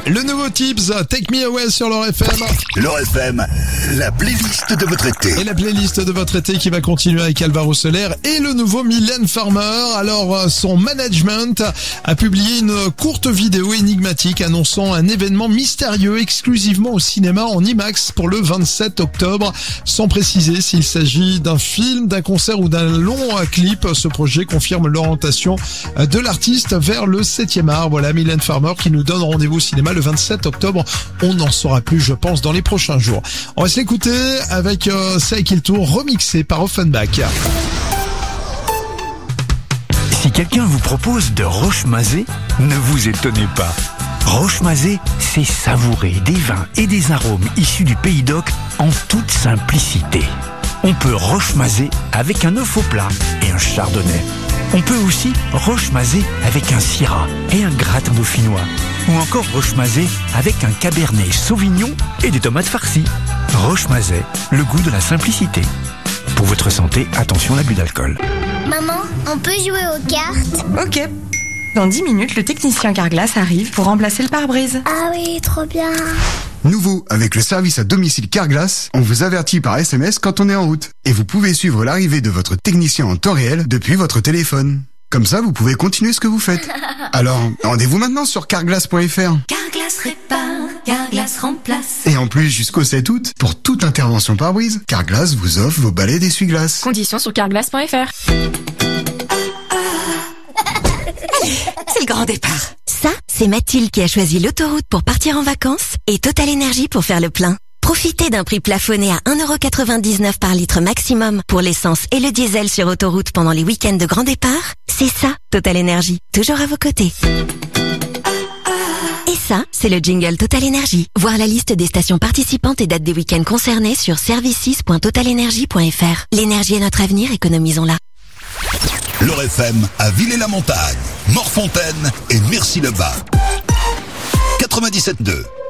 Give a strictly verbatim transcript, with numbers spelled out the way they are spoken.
Le nouveau Tips, Take Me Away sur l'Or F M. L'Or F M, la playlist de votre été. Et la playlist de votre été qui va continuer avec Alvaro Soler et le nouveau Mylène Farmer. Alors, son management a publié une courte vidéo énigmatique annonçant un événement mystérieux exclusivement au cinéma en IMAX pour le vingt-sept octobre, sans préciser s'il s'agit d'un film, d'un concert ou d'un long clip. Ce projet confirme l'orientation de l'artiste vers le septième art. Voilà, Mylène Farmer qui nous donne rendez-vous au cinéma le vingt-sept octobre. On en saura plus, je pense, dans les prochains jours. On va se l'écouter avec euh, C'est qui le tour, remixé par Offenbach. Si quelqu'un vous propose de Rochemazé, ne vous étonnez pas. Rochemazé, c'est savourer des vins et des arômes issus du Pays d'Oc en toute simplicité. On peut Rochemazé avec un œuf au plat et un chardonnay. On peut aussi Rochemazé avec un syrah et un gratin dauphinois. Ou encore Rochemazé avec un cabernet sauvignon et des tomates farcies. Rochemazé, le goût de la simplicité. Pour votre santé, attention à l'abus d'alcool. Maman, on peut jouer aux cartes? Ok. Dans dix minutes, le technicien Carglass arrive pour remplacer le pare-brise. Ah oui, trop bien. Nouveau, avec le service à domicile Carglass, on vous avertit par S M S quand on est en route. Et vous pouvez suivre l'arrivée de votre technicien en temps réel depuis votre téléphone. Comme ça, vous pouvez continuer ce que vous faites. Alors, rendez-vous maintenant sur carglass point f r. Carglass répare, Carglass remplace. Et en plus, jusqu'au sept août, pour toute intervention pare-brise, Carglass vous offre vos balais d'essuie-glace. Conditions sur carglass point f r. C'est le grand départ. Ça, c'est Mathilde qui a choisi l'autoroute pour partir en vacances et Total Énergie pour faire le plein. Profitez d'un prix plafonné à un euro quatre-vingt-dix-neuf par litre maximum pour l'essence et le diesel sur autoroute pendant les week-ends de grand départ. C'est ça, Total Énergie, toujours à vos côtés. Et ça, c'est le jingle Total Énergie. Voir la liste des stations participantes et dates des week-ends concernés sur services point total énergie point f r. L'énergie est notre avenir, économisons-la. L'Or F M à Villers-la-Montagne, Morfontaine et Merci-le-Bas. quatre-vingt-dix-sept deux.